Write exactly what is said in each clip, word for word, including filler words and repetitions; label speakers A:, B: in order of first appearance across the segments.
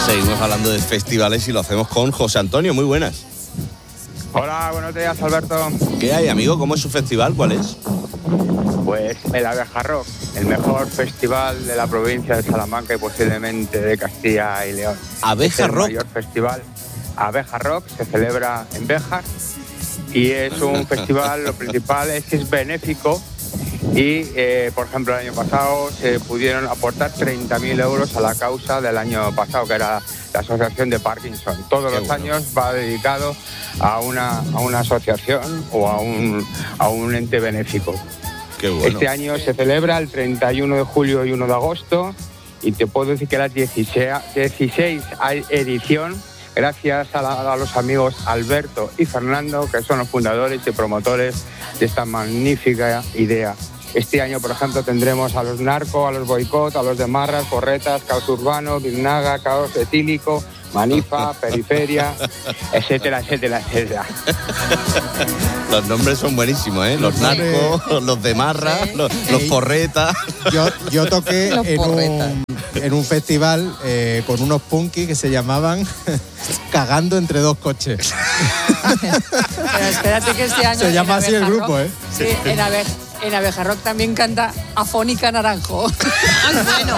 A: Seguimos hablando de festivales y lo hacemos con José Antonio. Muy buenas.
B: Hola, buenos días, Alberto.
A: ¿Qué hay, amigo? ¿Cómo es su festival? ¿Cuál es?
B: Pues el Abeja Rock, el mejor festival de la provincia de Salamanca y posiblemente de Castilla y León.
A: ¿Abeja
B: es el
A: Rock?
B: El mayor festival. Abeja Rock se celebra en Béjar y es un festival, lo principal es que es benéfico y, eh, por ejemplo, el año pasado se pudieron aportar treinta mil euros a la causa del año pasado, que era la Asociación de Parkinson. Todos
A: Qué
B: los
A: bueno.
B: años va dedicado a una, a una asociación o a un, a un ente benéfico.
A: Qué bueno.
B: Este año se celebra el treinta y uno de julio y uno de agosto y te puedo decir que la dieciséis edición, gracias a, la, a los amigos Alberto y Fernando, que son los fundadores y promotores de esta magnífica idea. Este año, por ejemplo, tendremos a los Narco, a los Boicot, a los de Marras, Porretas, Caos Urbano, Biznaga, Caos Etílico, Manifa, Periferia, etcétera, etcétera, etcétera.
A: Los nombres son buenísimos, ¿eh? Los Narcos, los de Marra,
C: Sí.
A: los, los
D: Ey.
A: Porretas.
D: Yo, yo toqué
C: Los
D: en
C: porretas.
D: un, en un festival eh, con unos punkis que se llamaban Cagando entre dos coches.
C: Pero espérate que este año...
D: Se
C: en
D: llama así el
C: Abeja
D: grupo,
C: Rock-
D: ¿eh?
C: Sí, en, Abe, en Abeja Rock también canta Afónica Naranjo. Bueno.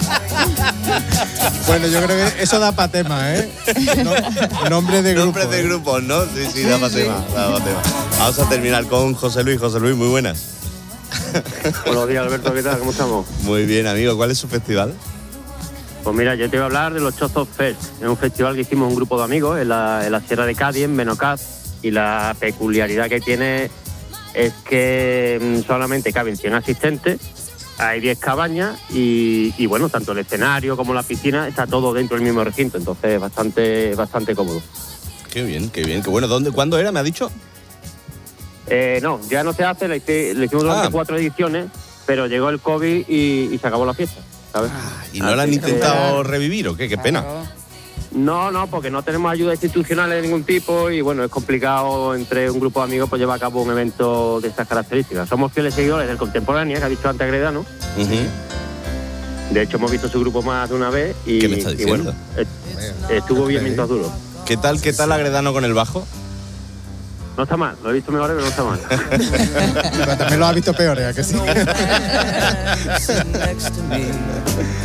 D: Bueno, yo creo que eso da para tema, ¿eh? No- nombre de grupo.
A: Nombres de
D: ¿eh?
A: grupos, ¿no? Sí, sí, da para
C: Sí, sí.
A: tema, da pa' tema. Vamos a terminar con José Luis. José Luis, muy buenas.
E: Buenos días, Alberto, ¿qué tal? ¿Cómo estamos?
A: Muy bien, amigo. ¿Cuál es su festival?
E: Pues mira, yo te voy a hablar de los Chozos Fest. Es un festival que hicimos un grupo de amigos en la, en la Sierra de Cádiz, en Benocaz, y la peculiaridad que tiene es que mm, solamente caben cien asistentes, hay diez cabañas y, y bueno, tanto el escenario como la piscina está todo dentro del mismo recinto, entonces bastante, bastante cómodo.
A: Qué bien, qué bien. Qué bueno. ¿Dónde, ¿Cuándo era? ¿Me ha dicho?
E: Eh, no, ya no se hace, lo hice- lo hicimos durante
A: Ah.
E: cuatro ediciones, pero llegó el COVID y, y se acabó la fiesta, ¿sabes?
A: ¿Y no la han
E: Así que-
A: intentado revivir o qué? Qué pena.
E: No, no, porque no tenemos ayuda institucional de ningún tipo y bueno, es complicado entre un grupo de amigos pues llevar a cabo un evento de estas características. Somos fieles seguidores del Contemporánea, que ha dicho antes Gredano.
A: Ujú.
E: De hecho, hemos visto su grupo más de una vez y,
A: ¿Qué me está
E: y
A: diciendo?
E: bueno, eh, estuvo bien mientras duró.
A: ¿Qué tal, qué tal Agredano con el bajo?
E: No está mal, lo he visto mejor, pero no está mal.
D: Pero también lo has visto peores, ¿a que sí?